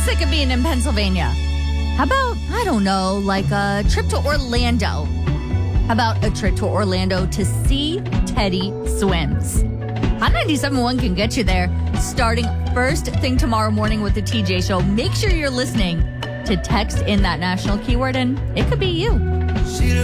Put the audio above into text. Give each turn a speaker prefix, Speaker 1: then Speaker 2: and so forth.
Speaker 1: sick of being in Pennsylvania. How about, I don't know, like a trip to Orlando? How about a trip to Orlando to see Teddy Swims? Hot 97.1 can get you there. Starting first thing tomorrow morning with the TJ Show. Make sure you're listening to text in that national keyword, and it could be you.